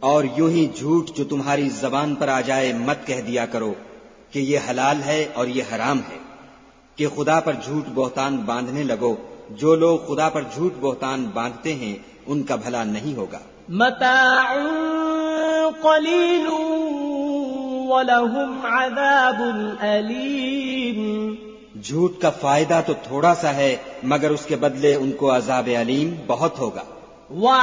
और यूं ही झूठ जो तुम्हारी जबान पर आ जाए मत कह दिया करो कि ये हलाल है और ये हराम है, कि खुदा पर झूठ बोहतान बांधने लगो। जो लोग खुदा पर झूठ बोहतान बांधते हैं उनका भला नहीं होगा। मताउन क़लीलुन वलहुम अज़ाबुन अलीम। झूठ का फायदा तो थोड़ा सा है, मगर उसके बदले उनको अज़ाब अलीम बहुत होगा।